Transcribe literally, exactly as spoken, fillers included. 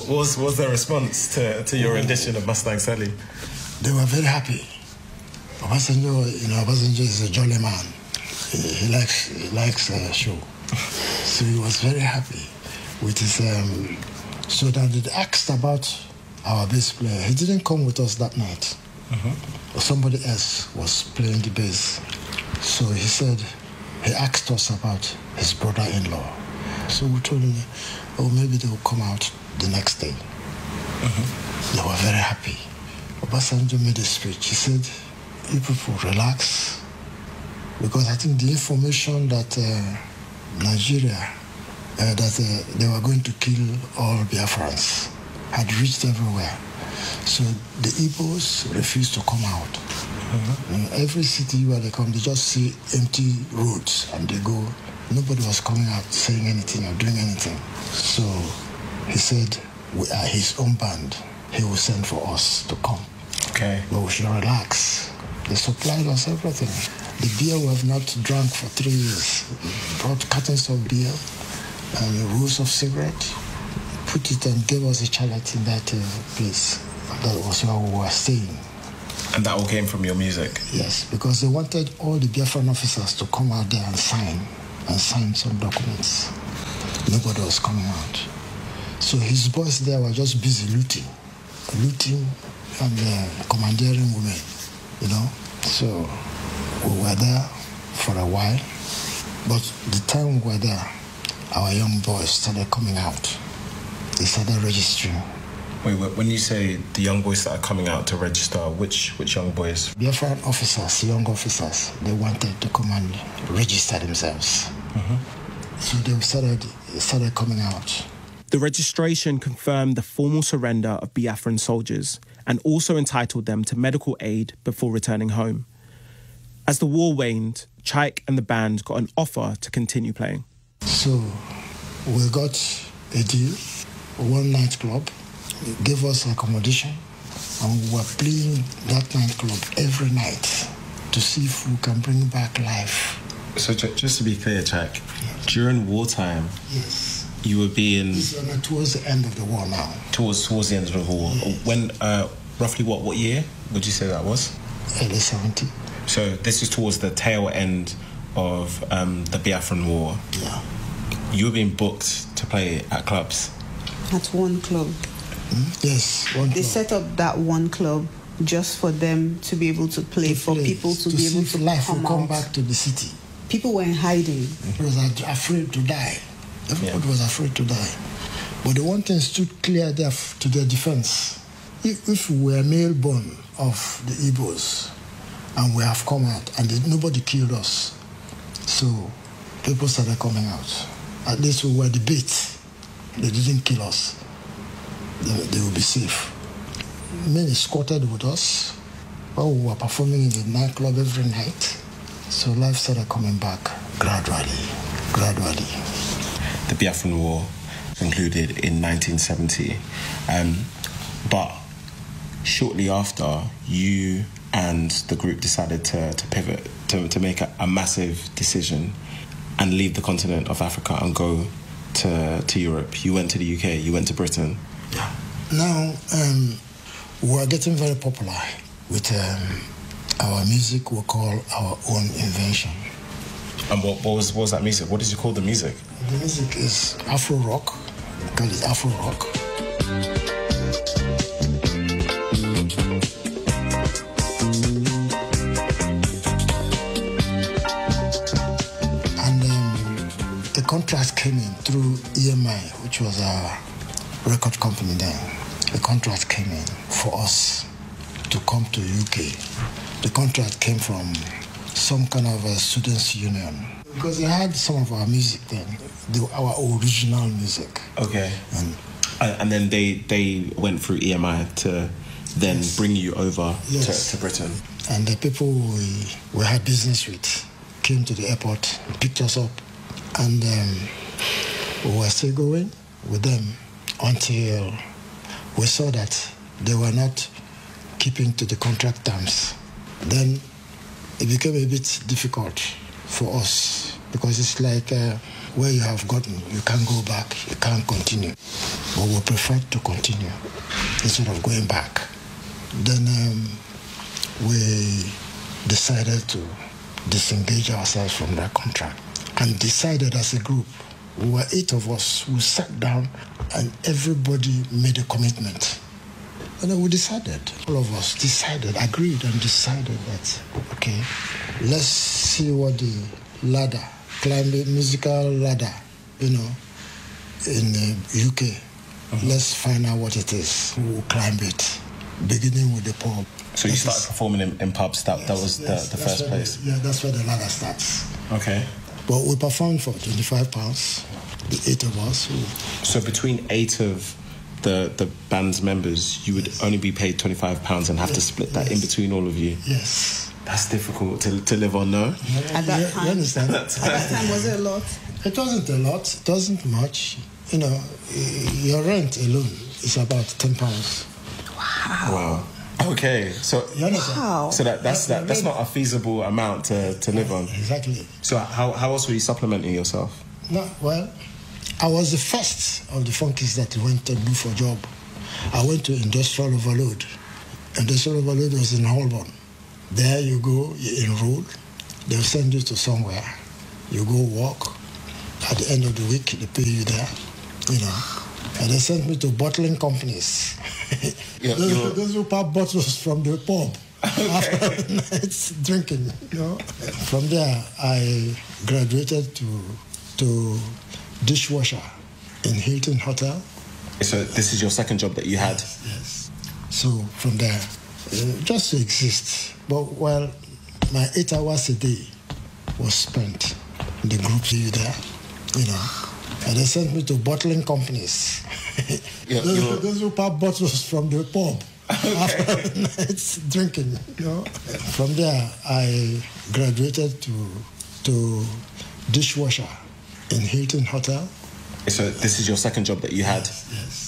what was, what was their response to, to your rendition of Mustang Sally? They were very happy. Obasanjo, you know, Obasanjo is a jolly man. He, he likes he likes a show. So he was very happy with his... Um, so that they asked about our bass player. He didn't come with us that night. Mm-hmm. Somebody else was playing the bass. So he said, he asked us about his brother-in-law. So we told him, oh, maybe they will come out the next day. Mm-hmm. They were very happy. Obasanjo made a speech. He said, you people relax, because I think the information that uh, Nigeria, uh, that uh, they were going to kill all Biafrans had reached everywhere. So the Igbos refused to come out. Mm-hmm. In every city where they come, they just see empty roads and they go. Nobody was coming out saying anything or doing anything. So he said, we are his own band. He will send for us to come. Okay. But we should relax. They supplied us everything. The beer we have not drunk for three years. Brought cartons of beer and rolls of cigarette. Put it and gave us a chalet in that uh, place. That was where we were staying. And that all came from your music? Yes, because they wanted all the Biafran officers to come out there and sign, and sign some documents. Nobody was coming out. So his boys there were just busy looting, looting and uh, commandeering women, you know. So we were there for a while, but the time we were there, our young boys started coming out. They started registering. Wait, when you say the young boys that are coming out to register, which which young boys? Biafran officers, young officers, they wanted to come and register themselves. Mm-hmm. So they started, started coming out. The registration confirmed the formal surrender of Biafran soldiers and also entitled them to medical aid before returning home. As the war waned, Chaik and the band got an offer to continue playing. So we got a deal, one nightclub. Gave us accommodation, and we were playing that nightclub every night to see if we can bring back life. So just to be clear, Chaik, yeah. During wartime, yes, you were being... This was towards the end of the war now. Towards towards the end of the war. Yes. When, uh, roughly what, what year would you say that was? Early seventy. So this is towards the tail end of um, the Biafran War. Yeah. You were being booked to play at clubs? At one club. Mm? Yes, one They club. set up that one club just for them to be able to play, to for play, people to, to be able to life come will come out. back to the city. People were in hiding. People were afraid to die. Everybody yeah. was afraid to die. But the one thing stood clear there to their defense. If, if we were male born of the Igbos and we have come out and nobody killed us, so people started coming out. At least we were the bait. They didn't kill us. They, they will be safe. Men escorted with us while we were performing in the nightclub every night. So life started coming back gradually, gradually. The Biafran War concluded in nineteen seventy. Um, but shortly after, you and the group decided to, to pivot, to, to make a, a massive decision and leave the continent of Africa and go to, to Europe. You went to the U K, you went to Britain. Yeah. Now, um, we're getting very popular with um, our music we call our own invention. And what, what, was, what was that music? What did you call the music? The music is Afro rock. We call it Afro rock. And um, the contract came in through E M I, which was our record company then. The contract came in for us to come to U K. The contract came from some kind of a students' union. Because they had some of our music then, the, our original music. Okay. And, and then they, they went through E M I to then yes. bring you over yes. to, to Britain. And the people we, we had business with came to the airport and picked us up. And um, we were still going with them until we saw that they were not keeping to the contract terms. Then it became a bit difficult for us because it's like uh, where you have gotten, you can't go back, you can't continue. But we prefer to continue instead of going back. Then um, we decided to disengage ourselves from that contract and decided as a group, we were eight of us, we sat down and everybody made a commitment. And then we decided, all of us decided, agreed and decided that, okay, let's see what the ladder, climbing musical ladder, you know, in the U K. Uh-huh. Let's find out what it is. We'll climb it, beginning with the pub. So you That started is, performing in, in pubs, that, yes, that was yes, the, the that's first where place? The, yeah, that's where the ladder starts. Okay. But we performed for twenty-five pounds, the eight of us. Who, So between eight of the the band's members, you would only be paid twenty-five pounds and have to split that yes. in between all of you? yes. That's difficult to, to live on, no? At that you, time. you understand? At that time, was it a lot? It wasn't a lot. It wasn't much. You know, your rent alone is about ten pounds. Wow. Okay, so You understand? Wow. so that that's that, that's not a feasible amount to, to live on. Exactly. So how how else were you supplementing yourself? No, well, I was the first of the funkies that went to do for job. I went to Industrial Overload. Industrial Overload was in Holborn. There you go, you enroll. They'll send you to somewhere. You go walk. At the end of the week, they pay you there, you know. And they sent me to bottling companies. Yeah, those, you're- those who pop bottles from the pub after nights drinking, you know. From there, I graduated to to dishwasher in Hilton Hotel. So this is your second job that you had? Yes. So from there, uh, just to exist. But well, my eight hours a day was spent in the group you there, you know. And they sent me to bottling companies. Yeah, those, you're- those who pop bottles from the pub after nights drinking, you know. From there, I graduated to to dishwasher in Hilton Hotel. So this is your second job that you had? Yes.